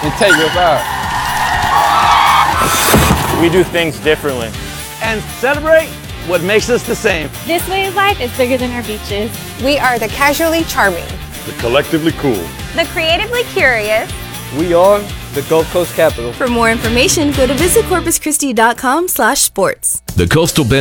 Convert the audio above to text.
and take your vibe. We do things differently. And celebrate what makes us the same. This way of life is bigger than our beaches. We are the casually charming, the collectively cool, the creatively curious. We are the Gulf Coast capital. For more information, go to visitcorpuschristi.com/sports. The Coastal Bend